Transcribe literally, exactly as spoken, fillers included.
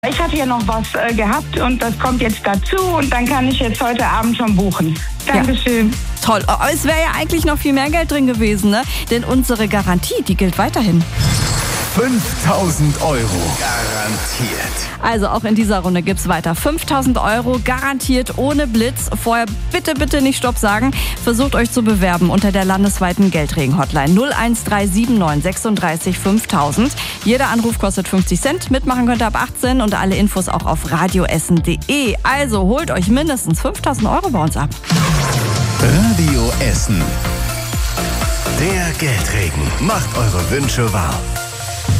Ich hatte ja noch was äh, gehabt und das kommt jetzt dazu und dann kann ich jetzt heute Abend schon buchen. Dankeschön. Ja. Toll. Oh, es wäre ja eigentlich noch viel mehr Geld drin gewesen, ne? Denn unsere Garantie, die gilt weiterhin. fünftausend Euro garantiert. Also auch in dieser Runde gibt's weiter fünftausend Euro garantiert ohne Blitz. Vorher bitte, bitte nicht Stopp sagen. Versucht euch zu bewerben unter der landesweiten Geldregen-Hotline null eins drei sieben neun sechsunddreißig fünftausend. Jeder Anruf kostet fünfzig Cent. Mitmachen könnt ihr ab achtzehn und alle Infos auch auf radioessen punkt de. Also holt euch mindestens fünftausend Euro bei uns ab. Radio Essen. Der Geldregen macht eure Wünsche wahr.